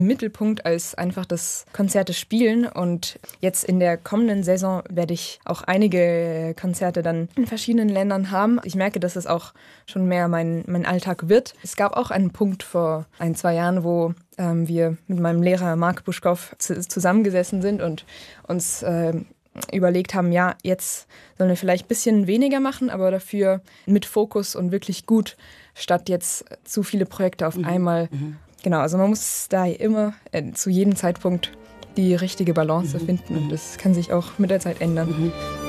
Mittelpunkt als einfach das Konzerte spielen. Und jetzt in der kommenden Saison werde ich auch einige Konzerte dann in verschiedenen Ländern haben. Ich merke, dass es auch schon mehr mein Alltag wird. Es gab auch einen Punkt vor 1-2 Jahren, wo wir mit meinem Lehrer Marc Buschkow zusammengesessen sind und uns überlegt haben, ja, jetzt sollen wir vielleicht ein bisschen weniger machen, aber dafür mit Fokus und wirklich gut, statt jetzt zu viele Projekte auf einmal. Genau, also man muss da immer zu jedem Zeitpunkt die richtige Balance finden und das kann sich auch mit der Zeit ändern.